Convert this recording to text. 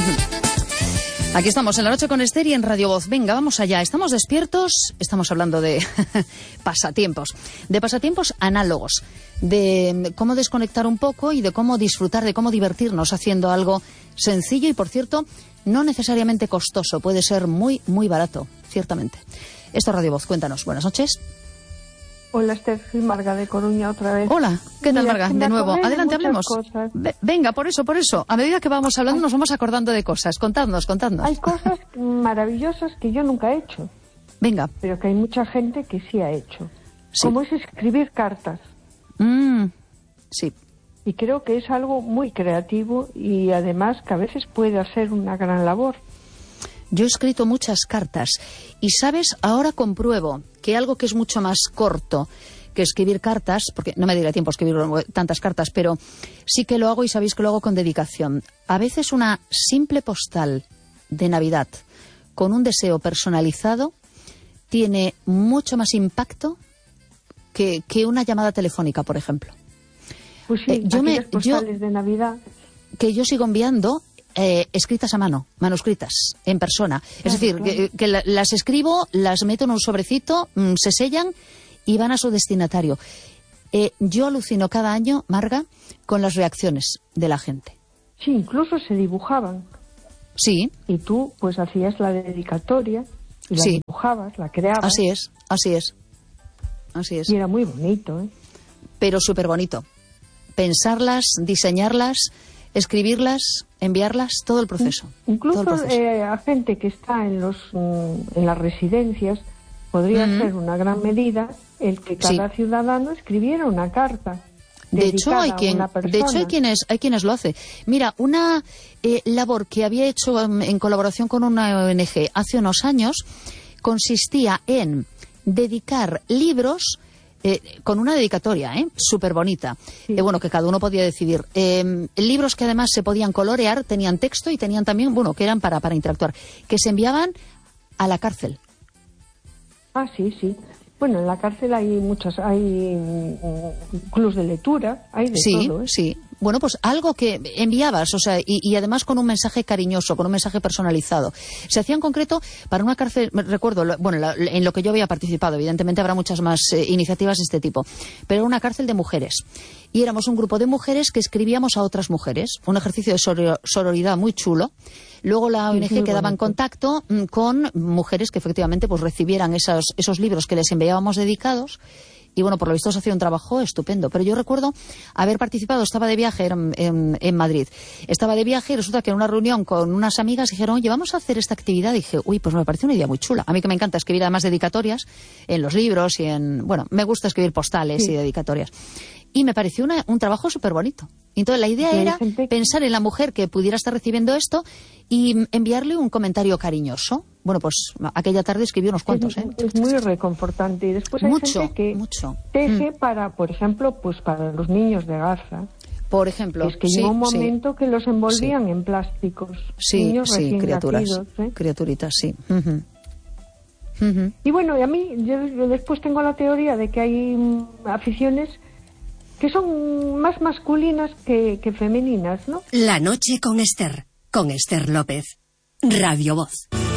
Aquí estamos en La Noche con Esther y en Radio Voz. Venga, vamos allá. ¿Estamos despiertos? Estamos hablando de pasatiempos. De pasatiempos análogos. De cómo desconectar un poco y de cómo disfrutar, de cómo divertirnos haciendo algo sencillo y, por cierto, no necesariamente costoso. Puede ser muy, muy barato, ciertamente. Esto es Radio Voz. Cuéntanos. Buenas noches. Hola, Esther, soy Marga de Coruña otra vez. Hola, ¿qué tal, Marga? De nuevo. Adelante, hablemos. Venga, por eso. A medida que vamos hablando nos vamos acordando de cosas. Contadnos. Hay cosas maravillosas que yo nunca he hecho. Venga. Pero que hay mucha gente que sí ha hecho. Sí. Como es escribir cartas. Sí. Y creo que es algo muy creativo y además que a veces puede hacer una gran labor. Yo he escrito muchas cartas y, ¿sabes? Ahora compruebo que algo que es mucho más corto que escribir cartas, porque no me daría tiempo a escribir tantas cartas, pero sí que lo hago y sabéis que lo hago con dedicación. A veces una simple postal de Navidad con un deseo personalizado tiene mucho más impacto que una llamada telefónica, por ejemplo. Pues sí, aquellas postales de Navidad que yo sigo enviando escritas a mano, manuscritas, en persona. Es decir, claro. que las escribo, las meto en un sobrecito, se sellan y van a su destinatario. Yo alucino cada año, Marga, con las reacciones de la gente. Sí, incluso se dibujaban. Sí. Y tú, pues, hacías la dedicatoria y la dibujabas, la creabas. Así es. Y era muy bonito, ¿eh? Pero súper bonito. Pensarlas, diseñarlas, escribirlas, enviarlas, todo el proceso. Incluso a gente que está en las residencias podría ser una gran medida el que cada ciudadano escribiera una carta. De hecho, hay quienes lo hacen. Mira, una labor que había hecho en colaboración con una ONG hace unos años consistía en dedicar libros con una dedicatoria, súper bonita. Sí. Bueno, que cada uno podía decidir. Libros que además se podían colorear, tenían texto y tenían también, bueno, que eran para interactuar, que se enviaban a la cárcel. Ah, sí. Bueno, en la cárcel hay clubs de lectura, hay de todo, ¿eh? Sí. Bueno, pues algo que enviabas, o sea, y además con un mensaje cariñoso, con un mensaje personalizado. Se hacía en concreto para una cárcel, recuerdo, en lo que yo había participado, evidentemente habrá muchas más iniciativas de este tipo, pero era una cárcel de mujeres. Y éramos un grupo de mujeres que escribíamos a otras mujeres, un ejercicio de sororidad muy chulo. Luego la ONG quedaba en contacto con mujeres que efectivamente pues recibieran esos libros que les enviábamos dedicados. Y bueno, por lo visto se hacía un trabajo estupendo. Pero yo recuerdo haber participado, estaba de viaje en Madrid. Estaba de viaje y resulta que en una reunión con unas amigas dijeron, oye, vamos a hacer esta actividad. Y dije, uy, pues me parece una idea muy chula. A mí que me encanta escribir además dedicatorias en los libros y bueno, me gusta escribir postales y dedicatorias. Y me pareció un trabajo súper bonito. Entonces la idea era pensar en la mujer que pudiera estar recibiendo esto y enviarle un comentario cariñoso. Bueno, pues aquella tarde escribí unos cuantos. Es muy reconfortante. Y después hay gente que teje para, por ejemplo, pues para los niños de Gaza. Por ejemplo. Es que llegó un momento que los envolvían en plásticos. Niños recién nacidos, criaturitas, sí. Y bueno, y a mí, yo después tengo la teoría de que hay aficiones que son más masculinas que femeninas, ¿no? La noche con Esther López, Radio Voz.